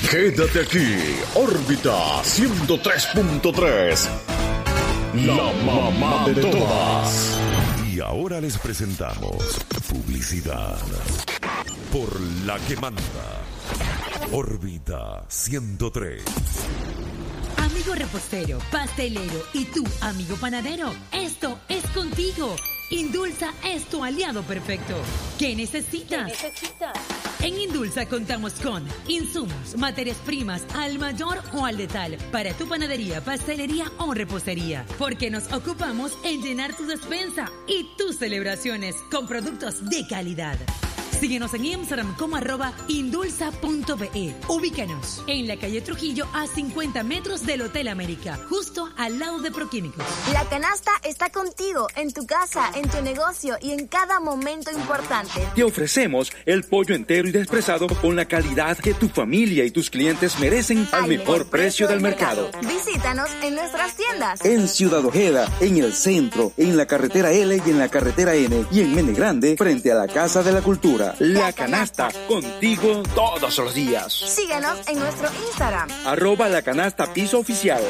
Quédate aquí, órbita 103.3. La mamá de todas. Y ahora les presentamos publicidad. Por la que manda. Órbita 103. Amigo repostero, pastelero y tú, amigo panadero, esto es contigo. Indulsa es tu aliado perfecto. ¿Qué necesitas? En Indulsa contamos con insumos, materias primas al mayor o al detal para tu panadería, pastelería o repostería. Porque nos ocupamos en llenar tu despensa y tus celebraciones con productos de calidad. Síguenos en Instagram como @indulsa.be. Ubícanos en la calle Trujillo a 50 metros del Hotel América, justo al lado de Proquímicos. La canasta está contigo, en tu casa, en tu negocio y en cada momento importante. Te ofrecemos el pollo entero y despresado con la calidad que tu familia y tus clientes merecen al mejor precio del mercado. Visítanos en nuestras tiendas. En Ciudad Ojeda, en el centro, en la carretera L y en la carretera N y en Mene Grande frente a la Casa de la Cultura. La canasta, contigo todos los días. Síguenos en nuestro Instagram. @la canasta piso oficial.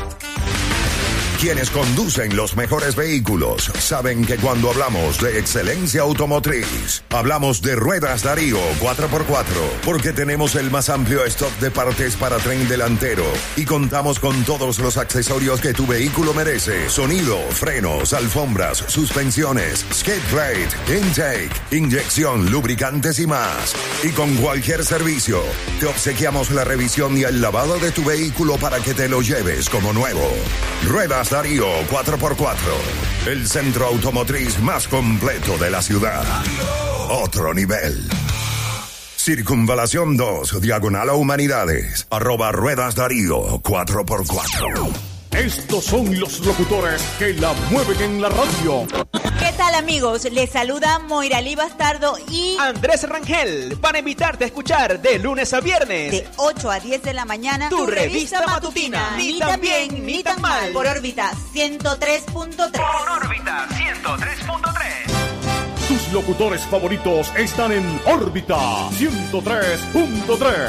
Quienes conducen los mejores vehículos saben que cuando hablamos de excelencia automotriz, hablamos de Ruedas Darío 4x4, porque tenemos el más amplio stock de partes para tren delantero y contamos con todos los accesorios que tu vehículo merece: sonido, frenos, alfombras, suspensiones, skate plate, intake, inyección, lubricantes y más. Y con cualquier servicio, te obsequiamos la revisión y el lavado de tu vehículo para que te lo lleves como nuevo. Ruedas Darío 4x4, el centro automotriz más completo de la ciudad. Otro nivel. Circunvalación 2, diagonal a Humanidades, @Ruedas Darío 4x4. Estos son los locutores que la mueven en la radio. ¿Qué tal, amigos? Les saluda Moiralí Bastardo y Andrés Rangel para invitarte a escuchar de lunes a viernes de 8 a 10 de la mañana tu revista matutina. Ni tan bien, ni tan mal. Por órbita 103.3. Por órbita 103.3. Tus locutores favoritos están en órbita 103.3.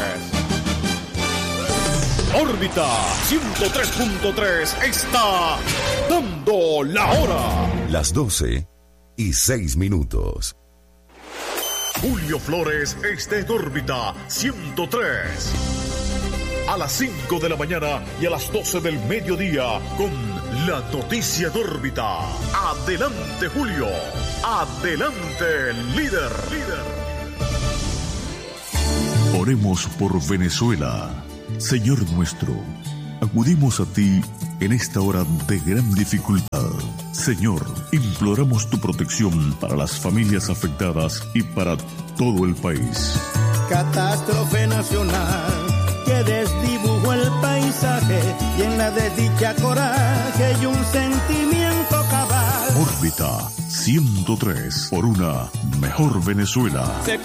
Órbita 103.3 está dando la hora. Las 12:06. Julio Flores está en órbita 103. A las 5 de la mañana y a las 12 del mediodía con la noticia de órbita. Adelante, Julio. Adelante, líder. Oremos por Venezuela. Señor nuestro, acudimos a ti en esta hora de gran dificultad. Señor, imploramos tu protección para las familias afectadas y para todo el país. Catástrofe nacional que desdibujó el paisaje y en la desdicha coraje y un sentimiento cabal. Órbita 103 por una mejor Venezuela.